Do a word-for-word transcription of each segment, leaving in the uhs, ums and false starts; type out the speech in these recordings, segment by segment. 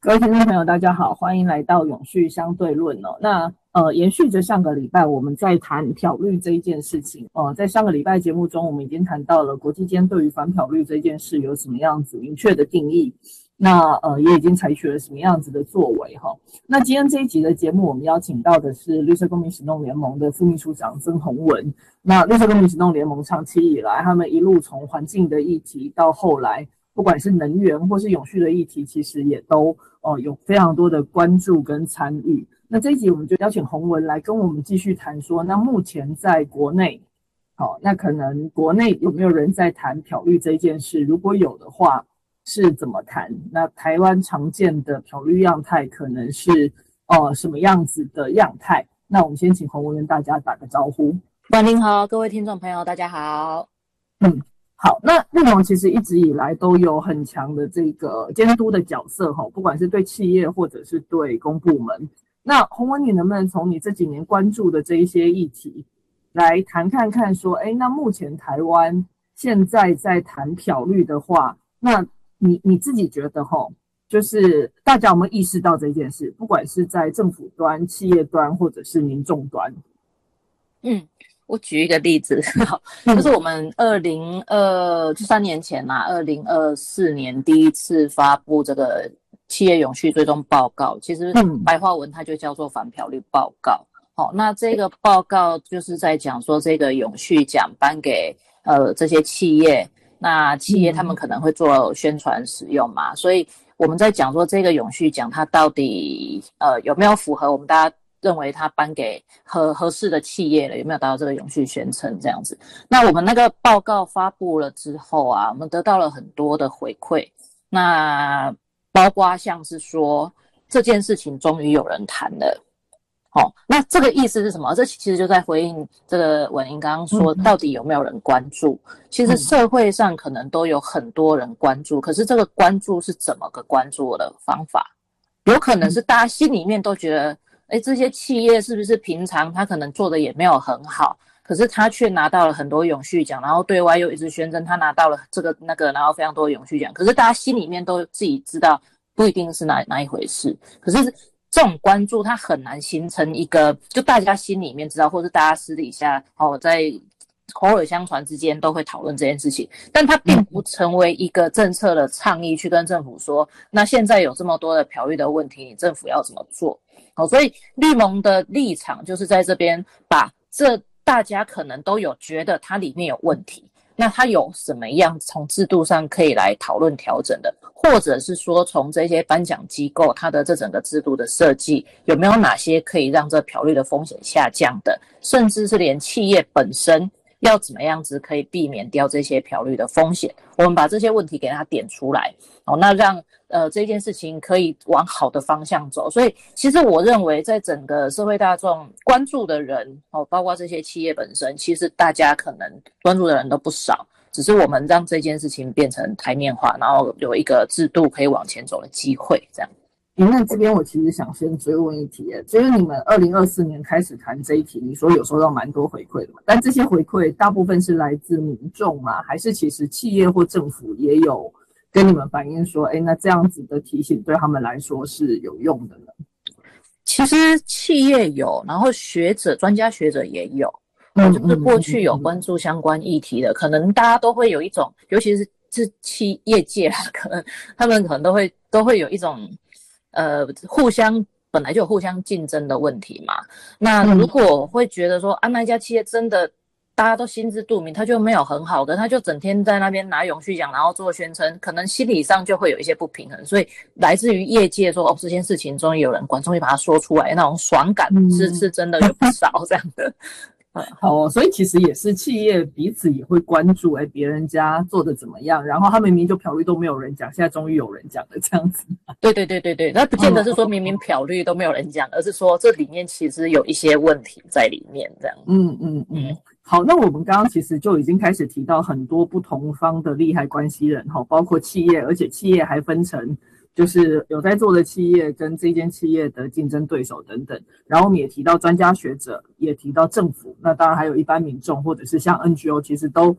各位听众朋友，大家好，欢迎来到永续相对论哦。那呃，延续着上个礼拜我们在谈漂绿这一件事情，呃，在上个礼拜节目中，我们已经谈到了国际间对于反漂绿这件事有什么样子明确的定义，那呃也已经采取了什么样子的作为哈。那今天这一集的节目，我们邀请到的是绿色公民行动联盟的副秘书长曾宏文。那绿色公民行动联盟长期以来，他们一路从环境的议题到后来，不管是能源或是永续的议题，其实也都呃有非常多的关注跟参与。那这一集我们就邀请宏文来跟我们继续谈说，那目前在国内，好，那可能国内有没有人在谈漂绿这件事？如果有的话，是怎么谈？那台湾常见的漂绿样态可能是呃什么样子的样态？那我们先请宏文跟大家打个招呼。 晚您好，各位听众朋友，大家好。 嗯。好，那绿盟其实一直以来都有很强的这个监督的角色哈，不管是对企业或者是对公部门。那宏文，你能不能从你这几年关注的这一些议题来谈看看说，哎，那目前台湾现在在谈漂绿的话，那你你自己觉得哈，就是大家有没有意识到这件事？不管是在政府端、企业端或者是民众端。 嗯。我举一个例子，就是我们二零二就三年前啦，二零二四年第一次发布这个企业永续追踪报告，其实白话文它就叫做反漂绿报告。好，那这个报告就是在讲说这个永续奖颁给呃这些企业，那企业他们可能会做宣传使用嘛，所以我们在讲说这个永续奖它到底呃有没有符合我们大家认为他颁给合合适的企业了，有没有达到这个永续宣称这样子？那我们那个报告发布了之后啊，我们得到了很多的回馈，那包括像是说这件事情终于有人谈了。哦，那这个意思是什么？这其实就在回应这个文英刚刚说，到底有没有人关注？其实社会上可能都有很多人关注，可是这个关注是怎么个关注的方法？有可能是大家心里面都觉得，哎，这些企业是不是平常他可能做的也没有很好，可是他却拿到了很多永续奖，然后对外又一直宣称他拿到了这个那个，然后非常多的永续奖，可是大家心里面都自己知道不一定是哪哪一回事。可是这种关注它很难形成一个就大家心里面知道，或是大家私底下哦在口耳相传之间都会讨论这件事情，但它并不成为一个政策的倡议去跟政府说，那现在有这么多的漂绿的问题，你政府要怎么做？好，所以绿盟的立场就是在这边把这大家可能都有觉得它里面有问题，那它有什么样从制度上可以来讨论调整的，或者是说从这些颁奖机构它的这整个制度的设计有没有哪些可以让这漂绿的风险下降的，甚至是连企业本身要怎么样子可以避免掉这些漂绿的风险，我们把这些问题给它点出来，好，那让呃这件事情可以往好的方向走。所以其实我认为在整个社会大众关注的人，哦，包括这些企业本身，其实大家可能关注的人都不少，只是我们让这件事情变成台面化，然后有一个制度可以往前走的机会，这样。 那这边我其实想先追问一题，就是你们二零二四年开始谈这一题，你说有收到蛮多回馈的嘛？但这些回馈大部分是来自民众吗？还是其实企业或政府也有跟你们反映说，哎，那这样子的提醒对他们来说是有用的呢？ 其实企业有，然后学者、专家学者也有，嗯，就是过去有关注相关议题的，可能大家都会有一种，尤其是是企业界啦，可能他们可能都会都会有一种。呃，互相本来就有互相竞争的问题嘛。那如果会觉得说，啊，那一家企业真的大家都心知肚明，他就没有很好的，他就整天在那边拿永续奖，然后做宣称，可能心理上就会有一些不平衡。所以来自于业界说，哦，这件事情终于有人管，终于把它说出来，那种爽感是、嗯、是真的有不少这样的。 好哦，所以其实也是企业彼此也会关注，哎，别人家做的怎么样？然后他明明就漂绿都没有人讲，现在终于有人讲了，这样子。 对对对对对，那不见得是说明明漂绿都没有人讲，而是说这里面其实有一些问题在里面，这样。 嗯嗯嗯。好，那我们刚刚其实就已经开始提到很多不同方的利害关系人哈，包括企业，而且企业还分成。就是有在做的企业跟这间企业的竞争对手等等，然后我们也提到专家学者，也提到政府，那当然还有一般民众或者是像 N G O， 其实都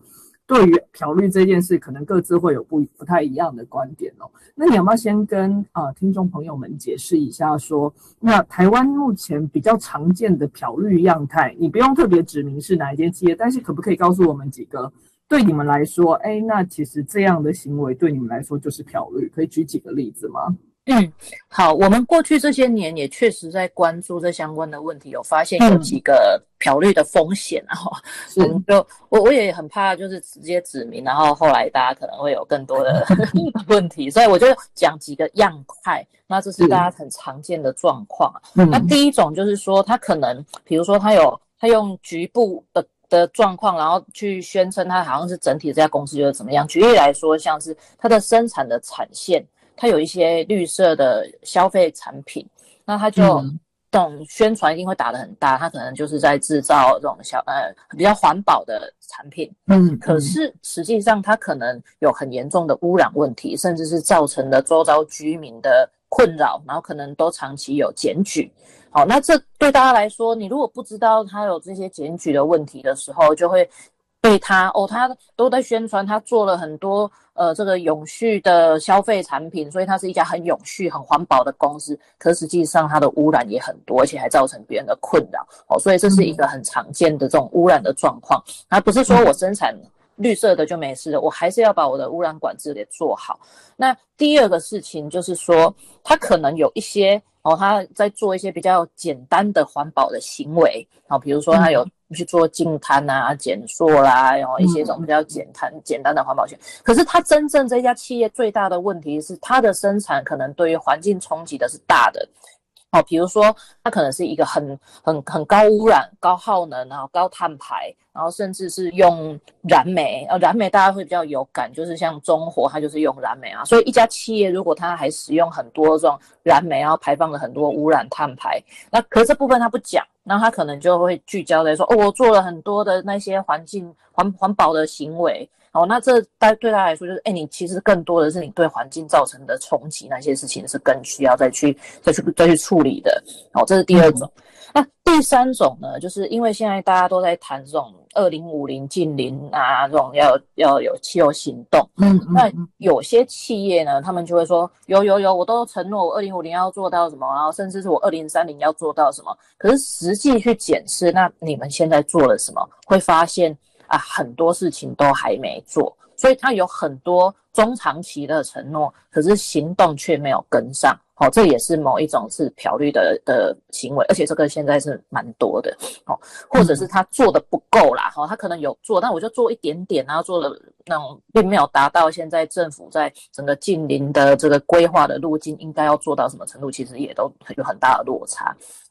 对于漂绿这件事，可能各自会有不不太一样的观点哦。那你要不要先跟呃听众朋友们解释一下说，那台湾目前比较常见的漂绿样态，你不用特别指明是哪一间企业，但是可不可以告诉我们几个对你们来说，哎，那其实这样的行为对你们来说就是漂绿，可以举几个例子吗？ 嗯，好，我们过去这些年也确实在关注这相关的问题，有发现有几个漂绿的风险啊，嗯、我们就我我也很怕就是直接指明，然后后来大家可能会有更多的问题，所以我就讲几个样态，那这是大家很常见的状况。那第一种就是说，他可能比如说他有他用局部的的状况，然后去宣称它好像是整体这家公司就是怎么样。举例来说，像是它的生产的产线。它有一些绿色的消费产品，那它就这种宣传一定会打得很大，它可能就是在制造这种小呃比较环保的产品，嗯，可是实际上它可能有很严重的污染问题，甚至是造成了周遭居民的困扰，然后可能都长期有检举。好，那这对大家来说，你如果不知道它有这些检举的问题的时候，就会被他哦，他都在宣传他做了很多呃这个永续的消费产品，所以他是一家很永续、很环保的公司。可实际上它的污染也很多，而且还造成别人的困扰哦，所以这是一个很常见的这种污染的状况。它不是说我生产绿色的就没事了，我还是要把我的污染管制给做好。那第二个事情就是说，他可能有一些哦，他在做一些比较简单的环保的行为，好、哦，比如说他有去做净滩啊、减塑啦，然后一些这种比较简单、嗯、简单的环保行为。可是他真正这家企业最大的问题是，它的生产可能对于环境冲击的是大的。哦，比如说它可能是一个很很很高污染、高耗能，然后高碳排，然后甚至是用燃煤，呃，燃煤大家会比较有感，就是像中火，它就是用燃煤啊。所以一家企业如果它还使用很多这种燃煤，然后排放了很多污染碳排，那可是这部分它不讲，那它可能就会聚焦在说，哦，我做了很多的那些环境环环保的行为。哦，那这对他来说就是，哎，你其实更多的是你对环境造成的冲击，那些事情是更需要再去再去再去处理的。哦，这是第二种。嗯、那第三种呢，就是因为现在大家都在谈这种二零五零近零啊，这种要要有气候行动。嗯，那有些企业呢，他们就会说，有有有，我都承诺我二零五零要做到什么，然后甚至是我二零三零要做到什么。可是实际去检视，那你们现在做了什么，会发现。啊，很多事情都还没做，所以他有很多中长期的承诺，可是行动却没有跟上。哦，这也是某一种是漂绿的的行为，而且这个现在是蛮多的。哦，或者是他做的不够啦，哦，他可能有做，但我就做一点点，然后做了那种并没有达到现在政府在整个近邻的这个规划的路径应该要做到什么程度，其实也都有很大的落差。